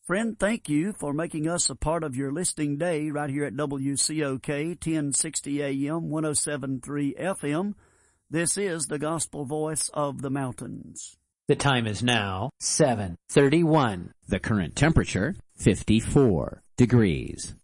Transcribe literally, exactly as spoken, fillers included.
Friend, thank you for making us a part of your listening day right here at W C O K ten sixty A M, one oh seven point three F M. This is the Gospel Voice of the Mountains. The time is now seven thirty-one. The current temperature, fifty-four degrees.